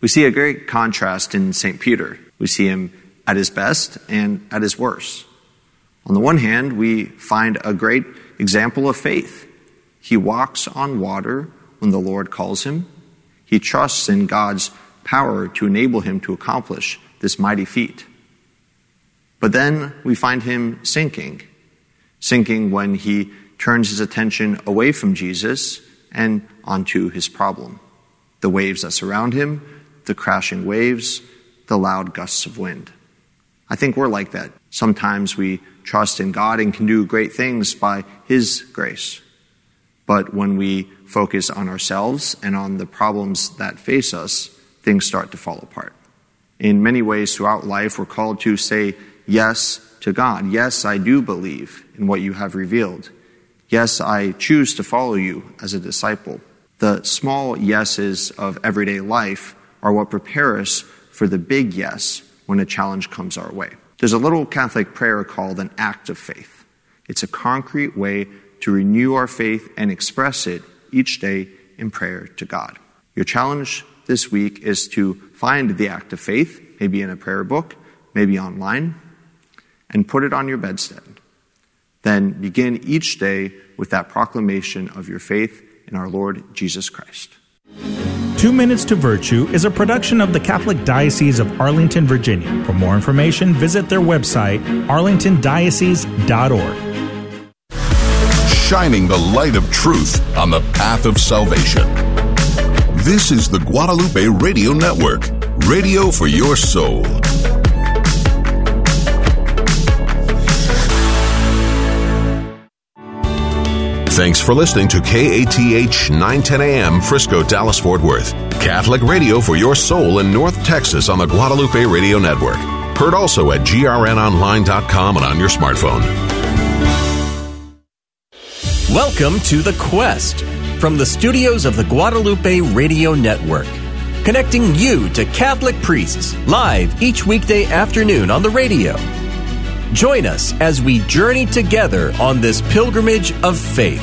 We see a great contrast in St. Peter. We see him at his best and at his worst. On the one hand, we find a great example of faith. He walks on water when the Lord calls him. He trusts in God's power to enable him to accomplish this mighty feat. But then we find him sinking when he turns his attention away from Jesus and onto his problem. The waves that surround him, the crashing waves, the loud gusts of wind. I think we're like that. Sometimes we trust in God and can do great things by his grace. But when we focus on ourselves and on the problems that face us, things start to fall apart. In many ways throughout life, we're called to say yes to God. Yes, I do believe in what you have revealed. Yes, I choose to follow you as a disciple. The small yeses of everyday life are what prepare us for the big yes when a challenge comes our way. There's a little Catholic prayer called an act of faith. It's a concrete way to renew our faith and express it each day in prayer to God. Your challenge this week is to find the act of faith, maybe in a prayer book, maybe online, and put it on your bedstead. Then begin each day with that proclamation of your faith in our Lord Jesus Christ. 2 Minutes to Virtue is a production of the Catholic Diocese of Arlington, Virginia. For more information, visit their website, arlingtondiocese.org. Shining the light of truth on the path of salvation. This is the Guadalupe Radio Network, radio for your soul. Thanks for listening to KATH 910 AM, Frisco, Dallas, Fort Worth. Catholic radio for your soul in North Texas on the Guadalupe Radio Network. Heard also at grnonline.com and on your smartphone. Welcome to The Quest from the studios of the Guadalupe Radio Network. Connecting you to Catholic priests live each weekday afternoon on the radio. Join us as we journey together on this pilgrimage of faith.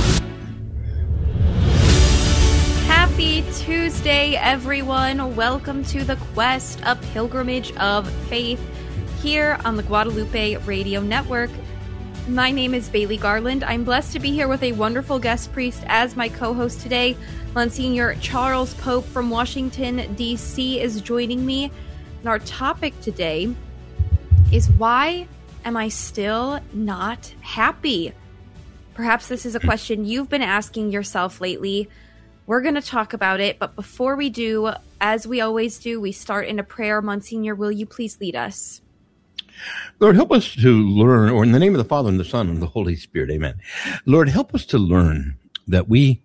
Happy Tuesday, everyone. Welcome to The Quest, a pilgrimage of faith here on the Guadalupe Radio Network. My name is Bailey Garland. I'm blessed to be here with a wonderful guest priest as my co-host today. Monsignor Charles Pope from Washington, D.C. is joining me. And our topic today is why am I still not happy? Perhaps this is a question you've been asking yourself lately. We're going to talk about it, but before we do, as we always do, we start in a prayer. Monsignor, will you please lead us? Lord, help us to learn, or in the name of the Father, and the Son, and the Holy Spirit, amen. Lord, help us to learn that we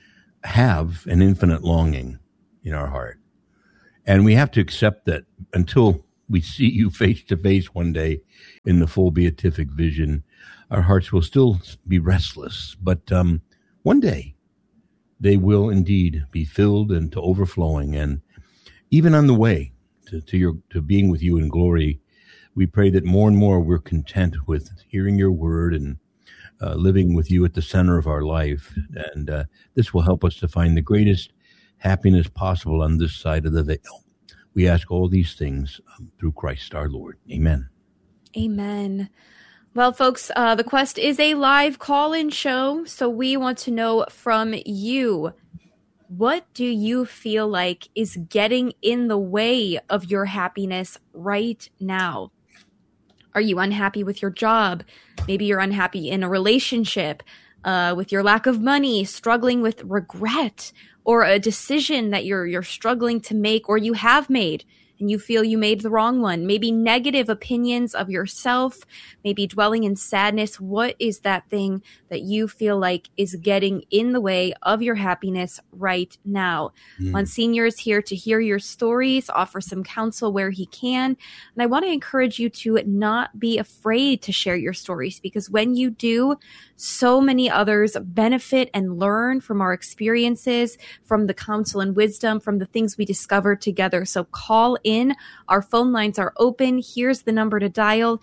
have an infinite longing in our heart. And we have to accept that until we see you face to face one day in the full beatific vision, our hearts will still be restless. But one day they will indeed be filled and to overflowing. And even on the way to being with you in glory, we pray that more and more we're content with hearing your word and living with you at the center of our life. And this will help us to find the greatest happiness possible on this side of the veil. We ask all these things through Christ our Lord. Amen. Amen. Well, folks, The Quest is a live call-in show, so we want to know from you, what do you feel like is getting in the way of your happiness right now? Are you unhappy with your job? Maybe you're unhappy in a relationship, with your lack of money, struggling with regret, or a decision that you're struggling to make or you have made and you feel you made the wrong one. Maybe negative opinions of yourself, maybe dwelling in sadness. What is that thing that you feel like is getting in the way of your happiness right now? Monsignor is here to hear your stories, offer some counsel where he can. And I want to encourage you to not be afraid to share your stories, because when you do, so many others benefit and learn from our experiences, from the counsel and wisdom, from the things we discover together. So call in. Our phone lines are open. Here's the number to dial: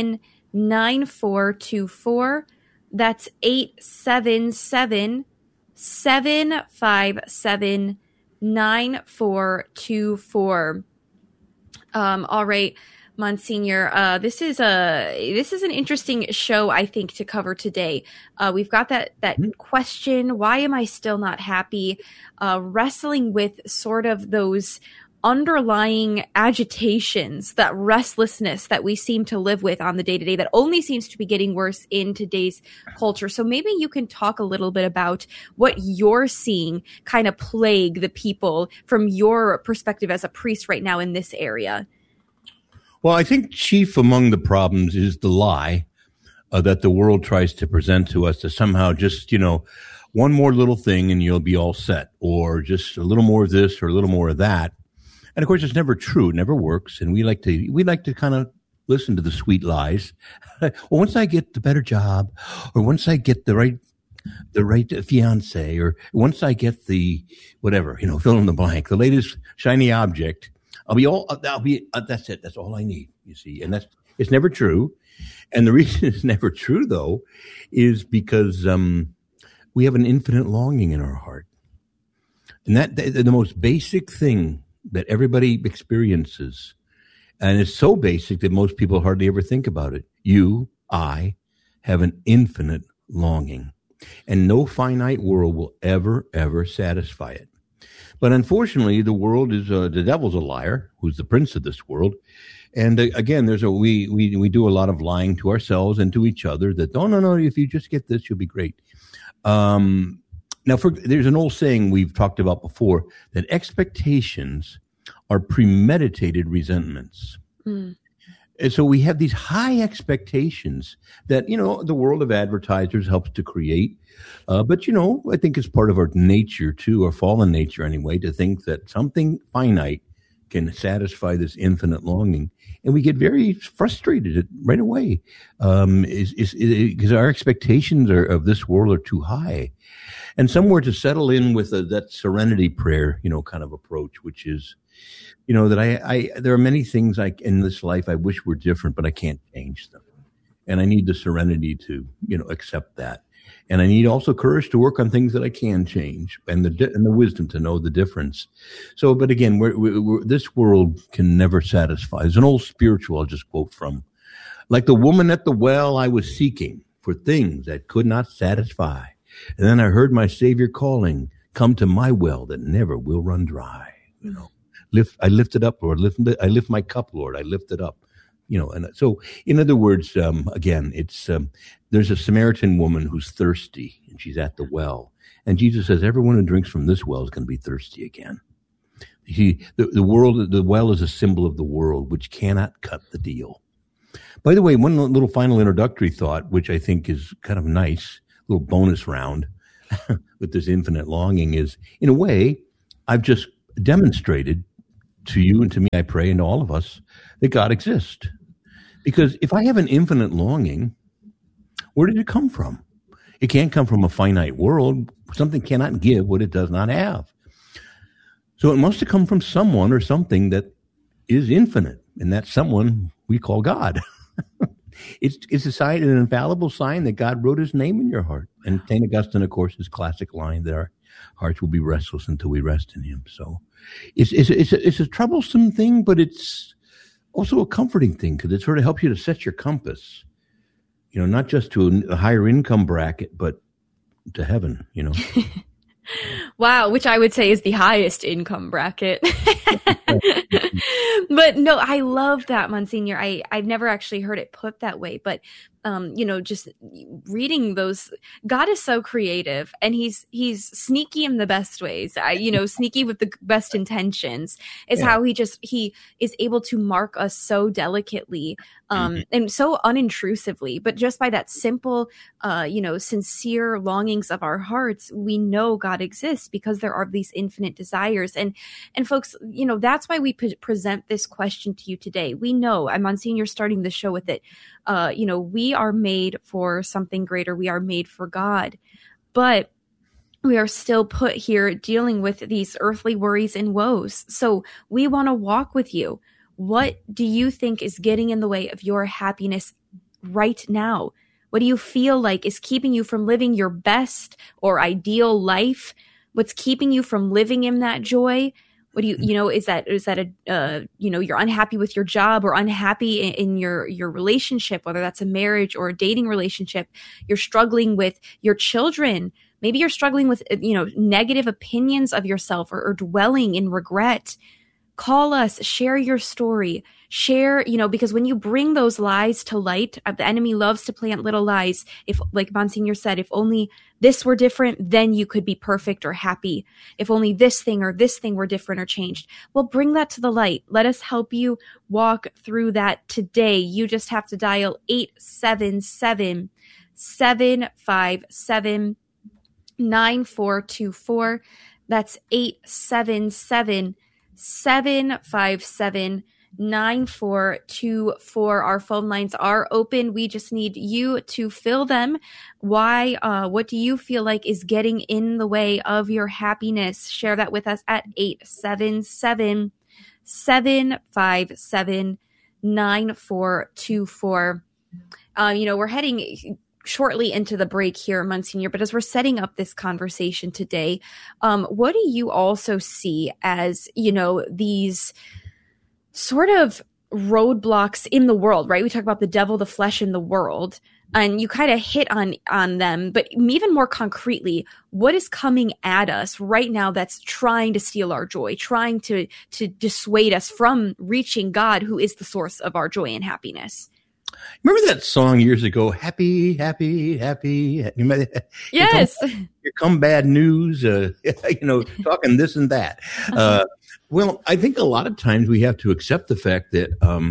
877-757-9424. That's 877-757-9424. 757-9424. All right, Monsignor, this is an interesting show, I think, to cover today. We've got that question, why am I still not happy? Wrestling with sort of those underlying agitations, that restlessness that we seem to live with on the day-to-day that only seems to be getting worse in today's culture. So maybe you can talk a little bit about what you're seeing kind of plague the people from your perspective as a priest right now in this area. Well, I think chief among the problems is the lie that the world tries to present to us, to somehow just, one more little thing and you'll be all set, or just a little more of this or a little more of that. And of course, it's never true. It never works. And we like to kind of listen to the sweet lies. Well, once I get the better job, or once I get the right fiance, or once I get the whatever, fill in the blank, the latest shiny object, that's it. That's all I need, you see. And it's never true. And the reason it's never true, though, is because we have an infinite longing in our heart. And that the most basic thing that everybody experiences, and it's so basic that most people hardly ever think about it. I have an infinite longing, and no finite world will ever satisfy it. But unfortunately, the world is the devil's a liar, who's the prince of this world. And again, we do a lot of lying to ourselves and to each other that no, if you just get this, you'll be great. Now, there's an old saying we've talked about before, that expectations are premeditated resentments. Mm. And so we have these high expectations that, the world of advertisers helps to create. But, I think it's part of our nature too, our fallen nature anyway, to think that something finite can satisfy this infinite longing. And we get very frustrated right away because our expectations of this world are too high. And somewhere to settle in with that serenity prayer, kind of approach, which is, that there are many things in this life I wish were different, but I can't change them. And I need the serenity to, accept that. And I need also courage to work on things that I can change, and the wisdom to know the difference. So, but again, this world can never satisfy. There's an old spiritual I'll just quote from. Like the woman at the well, I was seeking for things that could not satisfy. And then I heard my Savior calling, come to my well that never will run dry. I lift it up, Lord. I lift my cup, Lord. I lift it up. And so, in other words, again, it's there's a Samaritan woman who's thirsty, and she's at the well, and Jesus says, "Everyone who drinks from this well is going to be thirsty again." The well is a symbol of the world, which cannot cut the deal. By the way, one little final introductory thought, which I think is kind of nice, little bonus round with this infinite longing, is, in a way, I've just demonstrated to you and to me, I pray, and to all of us, that God exists. Because if I have an infinite longing, where did it come from? It can't come from a finite world. Something cannot give what it does not have. So it must have come from someone or something that is infinite, and that someone we call God. It's a sign, an infallible sign that God wrote his name in your heart. And St. Augustine, of course, his classic line that our hearts will be restless until we rest in him. So it's a troublesome thing, but it's also a comforting thing, because it sort of helps you to set your compass, not just to a higher income bracket, but to heaven, Wow, which I would say is the highest income bracket. But no, I love that, Monsignor. I've never actually heard it put that way, but just reading those, God is so creative, and he's sneaky in the best ways. Sneaky with the best intentions is how he is able to mark us so delicately, and so unintrusively. But just by that simple, sincere longings of our hearts, we know God exists, because there are these infinite desires. And folks, that's why we present this question to you today. We know, and Monsignor starting the show with it, we are made for something greater. We are made for God, but we are still put here dealing with these earthly worries and woes. So we want to walk with you. What do you think is getting in the way of your happiness right now? What do you feel like is keeping you from living your best or ideal life? What's keeping you from living in that joy? What do is that you're unhappy with your job or unhappy in your relationship, whether that's a marriage or a dating relationship? You're struggling with your children. Maybe you're struggling with, negative opinions of yourself or dwelling in regret. Call us, share your story, share, because when you bring those lies to light, the enemy loves to plant little lies. If, like Monsignor said, if only this were different, then you could be perfect or happy. If only this thing or this thing were different or changed. Well, bring that to the light. Let us help you walk through that today. You just have to dial 877-757-9424. That's 877-757-9424. Our phone lines are open. We just need you to fill them. Why? What do you feel like is getting in the way of your happiness? Share that with us at 877-757-9424. We're heading shortly into the break here, Monsignor, but as we're setting up this conversation today, what do you also see as, these sort of roadblocks in the world, right? We talk about the devil, the flesh, and the world, and you kind of hit on them, but even more concretely, what is coming at us right now that's trying to steal our joy, trying to dissuade us from reaching God, who is the source of our joy and happiness? Remember that song years ago, Happy, Happy, Happy? Yes. Here come bad news, talking this and that. Well, I think a lot of times we have to accept the fact that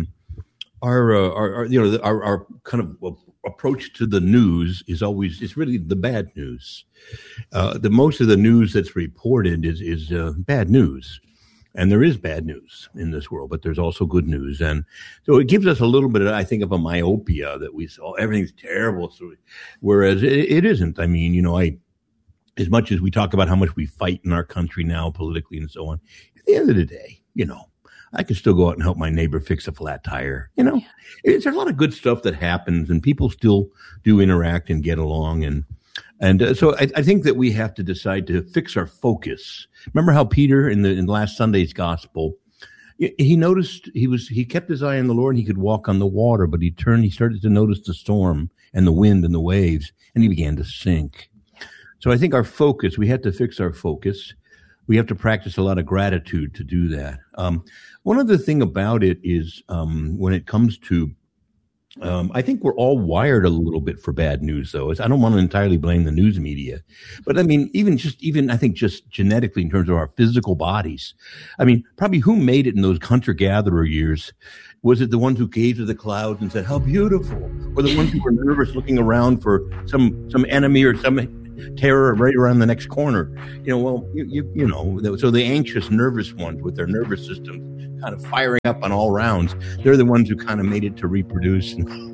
our kind of approach to the news is really the bad news. The most of the news that's reported is bad news. And there is bad news in this world, but there's also good news. And so it gives us a little bit, I think, of a myopia that we saw everything's terrible. So, whereas it isn't. I mean, as much as we talk about how much we fight in our country now politically and so on, at the end of the day, I can still go out and help my neighbor fix a flat tire. There's a lot of good stuff that happens and people still do interact and get along. And so I think that we have to decide to fix our focus. Remember how Peter in last Sunday's gospel, he noticed he kept his eye on the Lord and he could walk on the water, but he started to notice the storm and the wind and the waves, and he began to sink. So I think our focus, we have to fix our focus. We have to practice a lot of gratitude to do that. One other thing about it is when it comes to I think we're all wired a little bit for bad news, though. I don't want to entirely blame the news media, but I mean, even I think just genetically in terms of our physical bodies. I mean, probably who made it in those hunter-gatherer years? Was it the ones who gazed at the clouds and said, "How beautiful," or the ones who were nervous, looking around for some enemy or some terror right around the next corner? So the anxious, nervous ones with their nervous systems kind of firing up on all rounds, they're the ones who kind of made it to reproduce.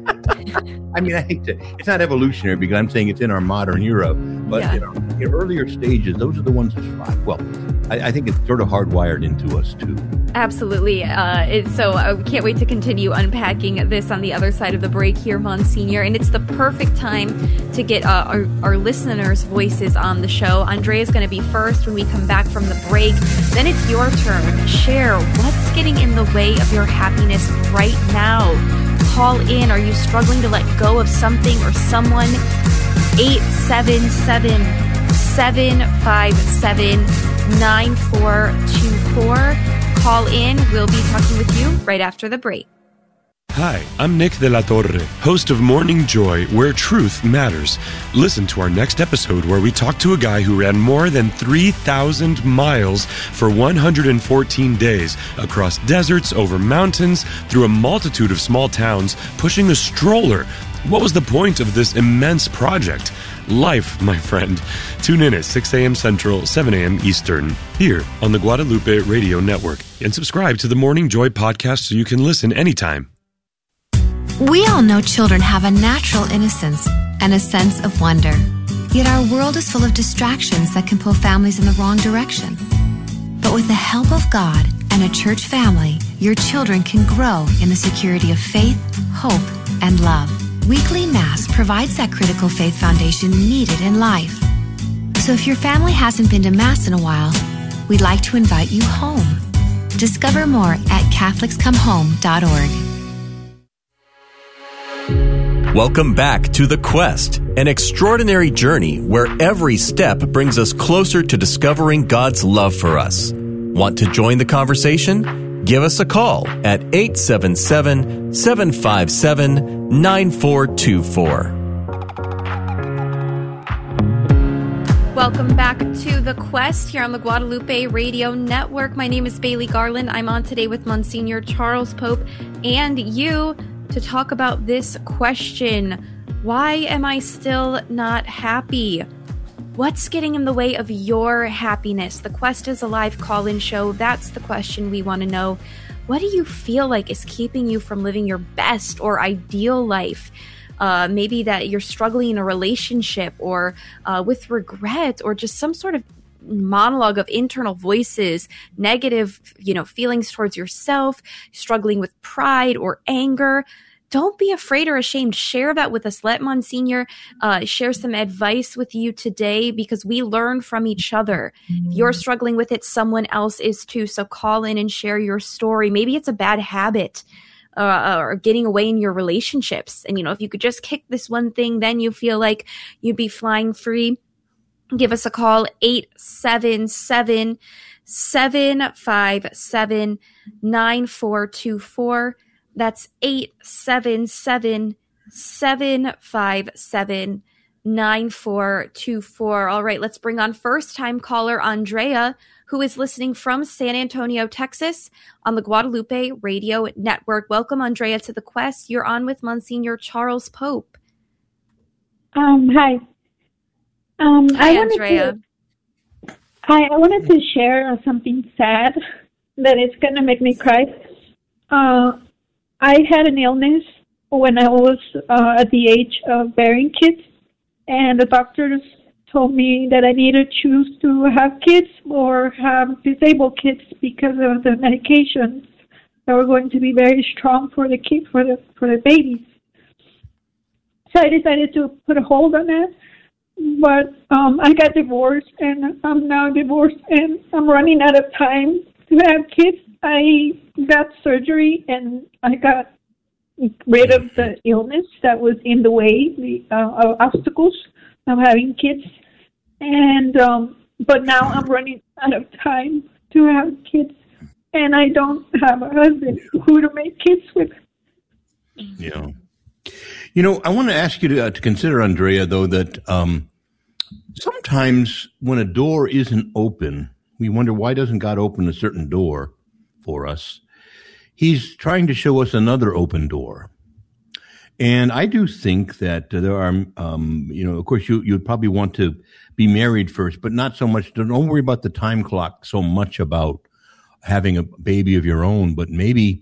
I mean, I hate to, it's not evolutionary because I'm saying it's in our modern era, but in earlier stages, those are the ones that survive. Well, I think it's sort of hardwired into us too. Absolutely. So I can't wait to continue unpacking this on the other side of the break here, Monsignor. And it's the perfect time to get our listeners' voices on the show. Andrea is going to be first when we come back from the break. Then it's your turn. Share what's getting in the way of your happiness right now. Call in. Are you struggling to let go of something or someone? 877-757-9424. Call in. We'll be talking with you right after the break. Hi, I'm Nick de la Torre, host of Morning Joy, where truth matters. Listen to our next episode where we talk to a guy who ran more than 3,000 miles for 114 days across deserts, over mountains, through a multitude of small towns, pushing a stroller. What was the point of this immense project? Life, my friend. Tune in at 6 a.m. Central, 7 a.m. Eastern, here on the Guadalupe Radio Network. And subscribe to the Morning Joy podcast so you can listen anytime. We all know children have a natural innocence and a sense of wonder. Yet our world is full of distractions that can pull families in the wrong direction. But with the help of God and a church family, your children can grow in the security of faith, hope, and love. Weekly Mass provides that critical faith foundation needed in life. So if your family hasn't been to Mass in a while, we'd like to invite you home. Discover more at CatholicsComeHome.org. Welcome back to The Quest, an extraordinary journey where every step brings us closer to discovering God's love for us. Want to join the conversation? Give us a call at 877-757-9424. Welcome back to The Quest here on the Guadalupe Radio Network. My name is Bailey Garland. I'm on today with Monsignor Charles Pope and you to talk about this question. Why am I still not happy? What's getting in the way of your happiness? The Quest is a live call-in show. That's the question we want to know. What do you feel like is keeping you from living your best or ideal life? Maybe that you're struggling in a relationship or with regret or just some sort of monologue of internal voices, negative, feelings towards yourself, struggling with pride or anger. Don't be afraid or ashamed. Share that with us. Let Monsignor share some advice with you today because we learn from each other. If you're struggling with it, someone else is too. So call in and share your story. Maybe it's a bad habit or getting away in your relationships. And, if you could just kick this one thing, then you feel like you'd be flying free. Give us a call, 877-757-9424. That's 877-757-9424. All right, let's bring on first-time caller Andrea, who is listening from San Antonio, Texas, on the Guadalupe Radio Network. Welcome, Andrea, to The Quest. You're on with Monsignor Charles Pope. Hi. Hi, Andrea. I wanted to share something sad that is going to make me cry. I had an illness when I was at the age of bearing kids, and the doctors told me that I needed to choose to have kids or have disabled kids because of the medications that were going to be very strong for the kids, for the babies. So I decided to put a hold on that. But I got divorced, and I'm now divorced, and I'm running out of time to have kids. I got surgery, and I got rid of the illness that was in the way, the obstacles of having kids. And but now I'm running out of time to have kids, and I don't have a husband who to make kids with. Yeah. I want to ask you to consider, Andrea, though, that sometimes when a door isn't open, we wonder, why doesn't God open a certain door for us? He's trying to show us another open door. And I do think that there are, of course, you'd probably want to be married first, but not so much. Don't worry about the time clock so much about having a baby of your own, but maybe